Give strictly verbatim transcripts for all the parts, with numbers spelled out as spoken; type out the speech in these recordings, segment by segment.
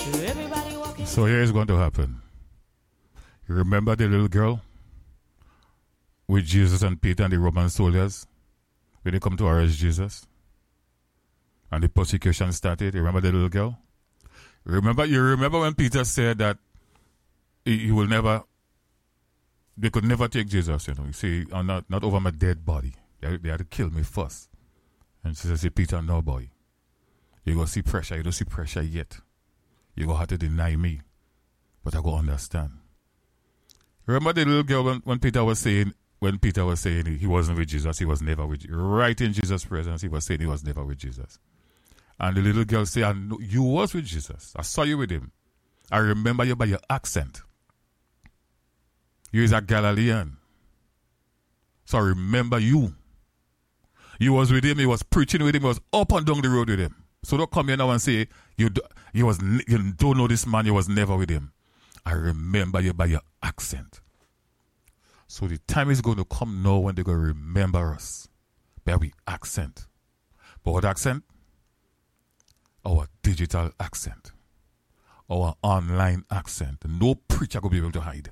So here is going to happen. You remember the little girl with Jesus and Peter and the Roman soldiers when they come to arrest Jesus? And the persecution started. You remember the little girl? Remember, you remember when Peter said that he, he will never, they could never take Jesus, you know. You see, oh, not, not over my dead body. They, they had to kill me first. And she said, Peter, no boy. You go see pressure. You don't see pressure yet. You go have to deny me. But I go understand. Remember the little girl when, when Peter was saying, when Peter was saying he wasn't with Jesus, he was never with Jesus. Right in Jesus' presence, he was saying he was never with Jesus. And the little girl said, I know you was with Jesus. I saw you with him. I remember you by your accent. You is a Galilean. So I remember you. You was with him, he was preaching with him, he was up and down the road with him. So don't come here now and say, you, do, you, was, you don't know this man, you was never with him. I remember you by your accent. So the time is going to come now when they're going to remember us by our accent. But what accent? Our digital accent. Our online accent. No preacher will be able to hide.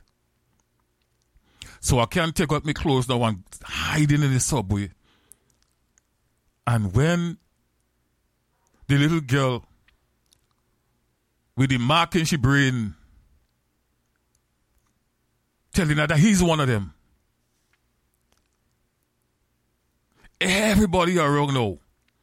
So I can't take out my clothes now and hiding in the subway. And when the little girl with the mark in she brain telling her that he's one of them, everybody around now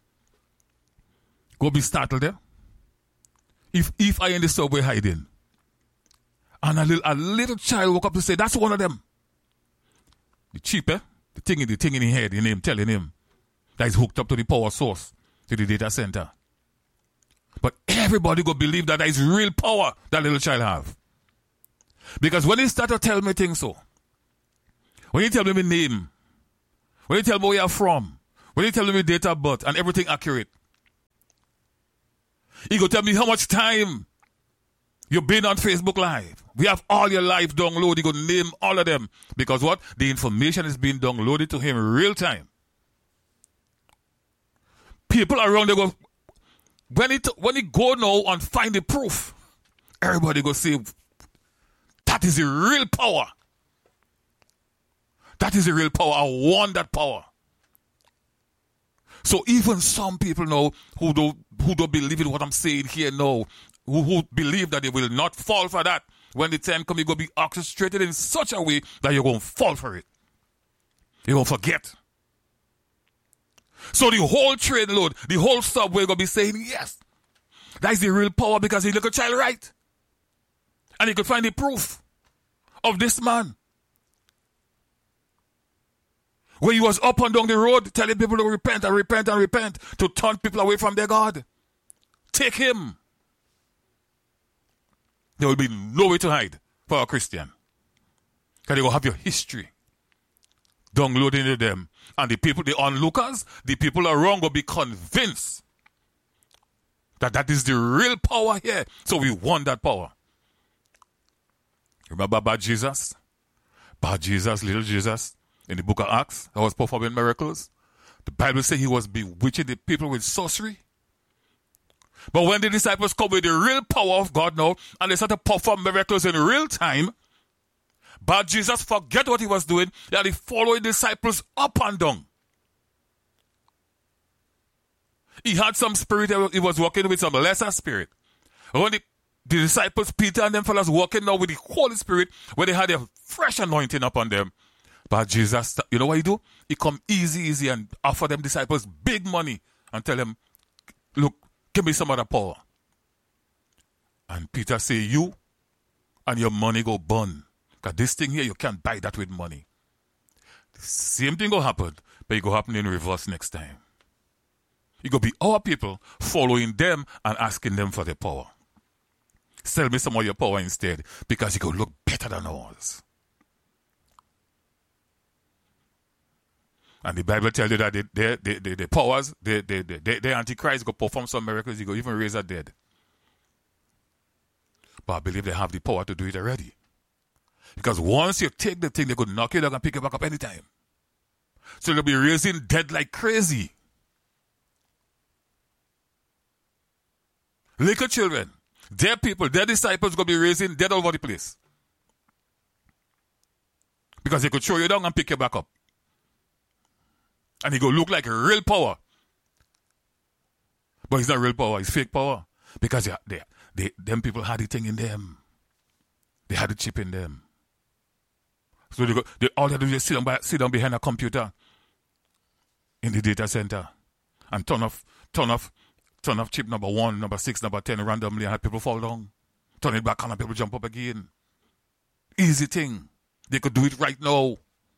go be startled there. If if I in the subway hiding and a little a little child woke up to say that's one of them. The cheap, eh? The thing in the thing in his head, in him telling him that he's hooked up to the power source, to the data center. But everybody go believe that that is real power that little child have. Because when he start to tell me things so, when he tell me my name, when he tell me where you're from, when he tell me my date of birth and everything accurate, he go tell me how much time you've been on Facebook Live. We have all your live downloaded. He go name all of them. Because what? The information is being downloaded to him real time. People around there go, when it when he go now and find the proof, everybody go say, that is the real power. That is the real power. I want that power. So even some people now who don't who don't believe in what I'm saying here now, who, who believe that they will not fall for that, when the time comes, you're going to be orchestrated in such a way that you're going to fall for it. You're going to forget. So the whole train load, the whole subway going to be saying, yes, that is the real power because he look a child right. And he could find the proof of this man. Where he was up and down the road telling people to repent and repent and repent, to turn people away from their God. Take him. There will be no way to hide for a Christian. Because they will have your history downloaded into them. And the people, the onlookers, the people around will be convinced that that is the real power here. So we want that power. Remember about Jesus? About Jesus, little Jesus, in the book of Acts, that was performing miracles. The Bible says he was bewitching the people with sorcery. But when the disciples come with the real power of God now, and they start to perform miracles in real time, but Jesus forget what he was doing, that he followed disciples up and down. He had some spirit, he was working with some lesser spirit. When the, the disciples, Peter and them fellas, working now with the Holy Spirit, when they had a fresh anointing upon them, but Jesus, you know what he do? He come easy, easy and offer them disciples big money and tell them, look, give me some of the power. And Peter say, you and your money go burn. Because this thing here, you can't buy that with money. The same thing will happen, but it will happen in reverse next time. It will be our people following them and asking them for their power. Sell me some of your power instead, because it will look better than ours. And the Bible tells you that the, the, the, the, the powers, the, the, the, the Antichrist go perform some miracles, he go even raise the dead. But I believe they have the power to do it already. Because once you take the thing, they could knock you down and pick it back up anytime. So they'll be raising dead like crazy. Little children, Their people, their disciples going to be raising dead all over the place. Because they could throw you down and pick you back up. And he go look like real power. But it's not real power, it's fake power. Because they, they, they, them people had the thing in them. They had the chip in them. So they go, they, all they do is sit down, by, sit down behind a computer in the data center and turn off, turn off, turn off chip number one, number six, number ten randomly and have people fall down. Turn it back on and people jump up again. Easy thing. They could do it right now.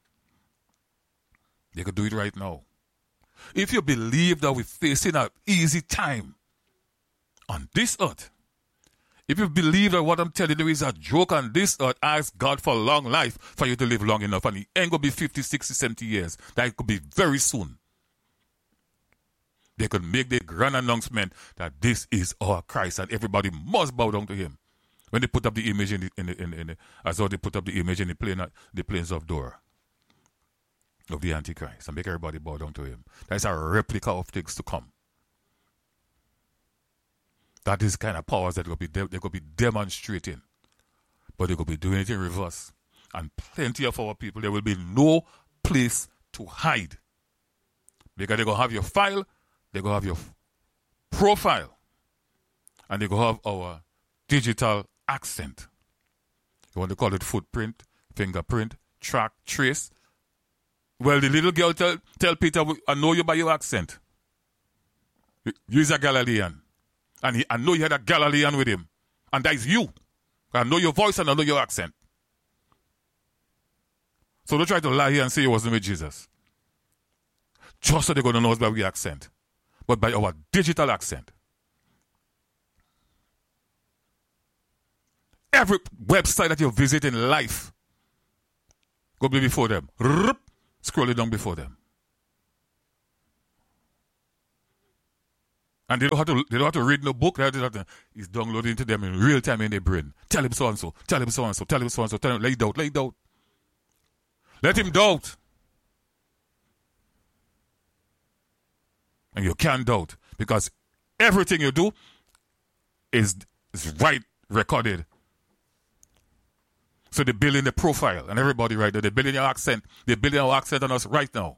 They could do it right now. If you believe that we're facing an easy time on this earth, if you believe that what I'm telling you is a joke on this earth, ask God for long life for you to live long enough. And it ain't going to be fifty, sixty, seventy years. That could be very soon. They could make the grand announcement that this is our Christ and everybody must bow down to him. When they put up the image in the, in the, in the, in the as though they put up the image in the plane, the plains of Dora, of the Antichrist, and make everybody bow down to him. That's a replica of things to come. That is the kind of powers that they're going to be, de- they're going to be demonstrating. But they're going to be doing it in reverse. And plenty of our people, there will be no place to hide. Because they're going to have your file, they're going to have your f- profile, and they're going to have our digital accent. You want to call it footprint, fingerprint, track, trace. Well, the little girl tell, tell Peter, I know you by your accent. You're a Galilean. And he, I know you had a Galilean with him. And that is you. I know your voice and I know your accent. So don't try to lie here and say you wasn't with Jesus. Just so they're going to know us by our accent. But by our digital accent. Every website that you visit in life, go be before them. Scroll it down before them. And they don't have to, they don't have to read no book. They don't have to, it's downloaded into them in real time in their brain. Tell him so-and-so. Tell him so-and-so. Tell him so-and-so. Tell him, let him doubt. Let him doubt. Let him doubt. And you can't doubt. Because everything you do is, is right recorded. So they're building the profile and everybody right there. They're building your accent. They're building our accent on us right now.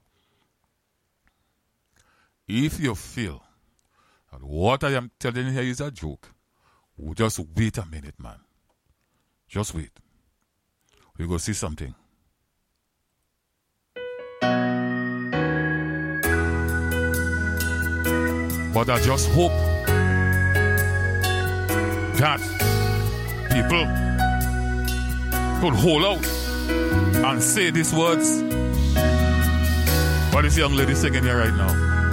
If you feel that what I am telling you here is a joke, just wait a minute, man. Just wait. We're going to see something. But I just hope that people could hold out and say these words. What is the young lady singing here right now?